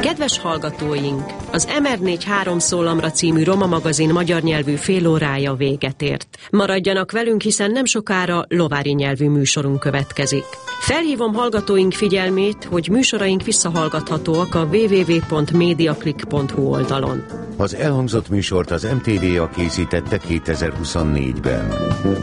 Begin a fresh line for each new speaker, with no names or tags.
Kedves hallgatóink, az MR4 szólamra című Roma magazin magyar nyelvű félórája véget ért. Maradjanak velünk, hiszen nem sokára lovári nyelvű műsorunk következik. Felhívom hallgatóink figyelmét, hogy műsoraink visszahallgathatóak a www.mediaclick.hu oldalon.
Az elhangzott műsort az MTVA készítette 2024-ben.